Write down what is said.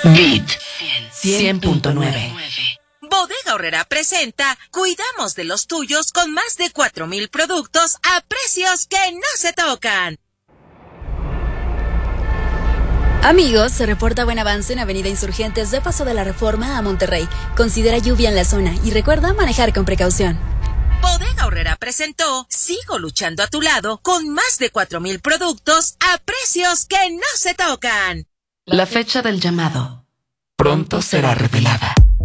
Beat 100.9. Bodega Aurrera presenta Cuidamos de los tuyos con más de 4,000 productos a precios que no se tocan. Amigos, se reporta buen avance en Avenida Insurgentes de Paso de la Reforma a Monterrey. Considera lluvia en la zona y recuerda manejar con precaución. Bodega Aurrera presentó Sigo luchando a tu lado con más de 4,000 productos a precios que no se tocan. La fecha del llamado pronto será revelada.